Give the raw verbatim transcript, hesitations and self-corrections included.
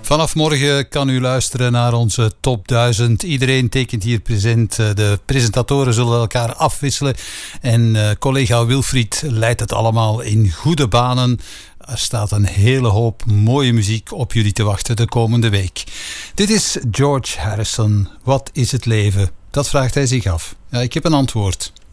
Vanaf morgen kan u luisteren naar onze top duizend. Iedereen tekent hier present. De presentatoren zullen elkaar afwisselen. En uh, collega Wilfried leidt het allemaal in goede banen. Er staat een hele hoop mooie muziek op jullie te wachten de komende week. Dit is George Harrison. Wat is het leven? Dat vraagt hij zich af. Ja, ik heb een antwoord.